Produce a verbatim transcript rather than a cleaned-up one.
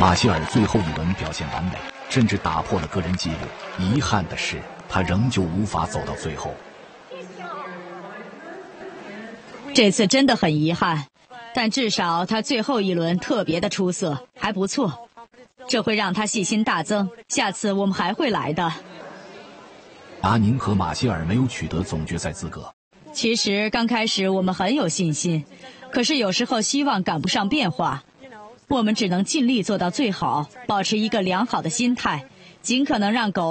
马歇尔最后一轮表现完美，甚至打破了个人纪录。遗憾的是，他仍旧无法走到最后。 这次真的很遗憾，但至少他最后一轮特别的出色，还不错。这会让他信心大增，下次我们还会来的。 达宁和马歇尔没有取得总决赛资格。 其实刚开始我们很有信心，可是有时候希望赶不上变化，我们只能尽力做到最好，保持一个良好的心态，尽可能让狗